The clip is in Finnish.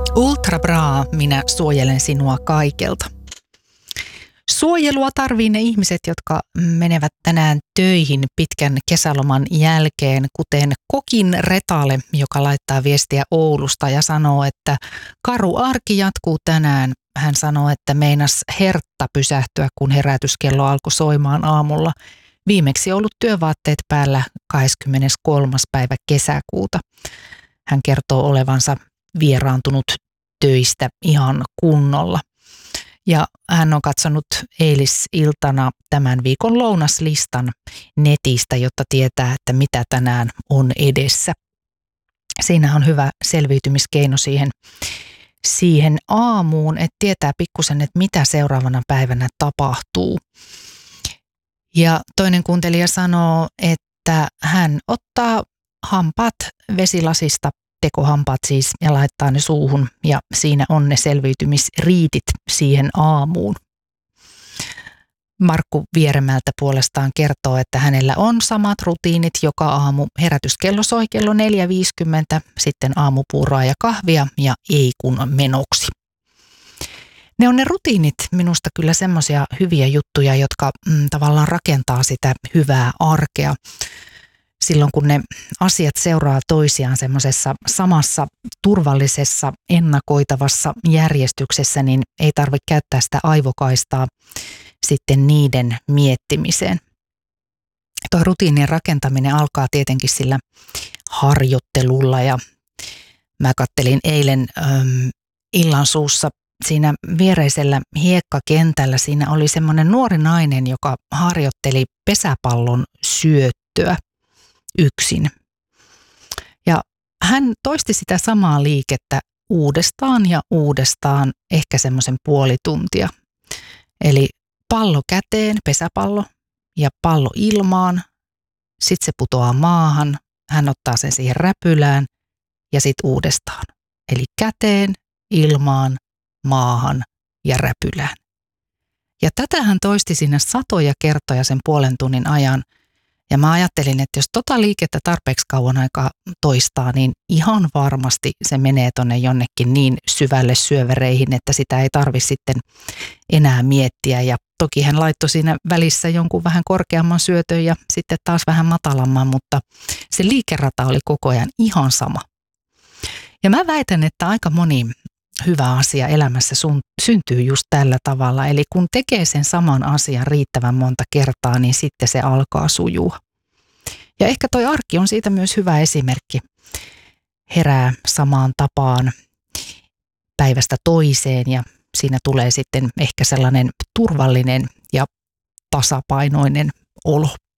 Ultra Bra, minä suojelen sinua kaikelta. Suojelua tarvii ne ihmiset, jotka menevät tänään töihin pitkän kesäloman jälkeen, kuten Kokin Retale, joka laittaa viestiä Oulusta ja sanoo, että karu arki jatkuu tänään. Hän sanoo, että meinas hertta pysähtyä, kun herätyskello alkoi soimaan aamulla. Viimeksi ollut työvaatteet päällä 23. päivä kesäkuuta. Hän kertoo olevansa vieraantunut töistä ihan kunnolla. Ja hän on katsonut eilisiltana tämän viikon lounaslistan netistä, jotta tietää, että mitä tänään on edessä. Siinä on hyvä selviytymiskeino siihen aamuun, että tietää pikkusen, että mitä seuraavana päivänä tapahtuu. Ja toinen kuuntelija sanoo, että hän ottaa hampaat vesilasista, tekohampaat siis, ja laittaa ne suuhun, ja siinä on ne selviytymisriitit siihen aamuun. Markku Vieremältä puolestaan kertoo, että hänellä on samat rutiinit joka aamu. Herätyskello soi kello 4.50, sitten aamupuuroa ja kahvia ja ei kun menoksi. Ne on ne rutiinit minusta kyllä semmoisia hyviä juttuja, jotka tavallaan rakentaa sitä hyvää arkea. Silloin kun ne asiat seuraa toisiaan semmoisessa samassa turvallisessa, ennakoitavassa järjestyksessä, niin ei tarvitse käyttää sitä aivokaistaa sitten niiden miettimiseen. Tuo rutiinien rakentaminen alkaa tietenkin sillä harjoittelulla, ja mä kattelin eilen illan suussa siinä viereisellä hiekkakentällä. Siinä oli semmoinen nuori nainen, joka harjoitteli pesäpallon syöttöä yksin. Ja hän toisti sitä samaa liikettä uudestaan ja uudestaan, ehkä semmoisen puoli tuntia. Eli pallo käteen, pesäpallo, ja pallo ilmaan, sitten se putoaa maahan, hän ottaa sen siihen räpylään ja sitten uudestaan. Eli käteen, ilmaan, maahan ja räpylään. Ja tätä hän toisti sinne satoja kertoja sen puolen tunnin ajan. Ja mä ajattelin, että jos tota liikettä tarpeeksi kauan aikaa toistaa, niin ihan varmasti se menee tonne jonnekin niin syvälle syövereihin, että sitä ei tarvitse sitten enää miettiä. Ja toki hän laittoi siinä välissä jonkun vähän korkeamman syötön ja sitten taas vähän matalamman, mutta se liikerata oli koko ajan ihan sama. Ja mä väitän, että aika moni hyvä asia elämässä syntyy just tällä tavalla. Eli kun tekee sen saman asian riittävän monta kertaa, niin sitten se alkaa sujua. Ja ehkä toi arki on siitä myös hyvä esimerkki. Herää samaan tapaan päivästä toiseen, ja siinä tulee sitten ehkä sellainen turvallinen ja tasapainoinen olo.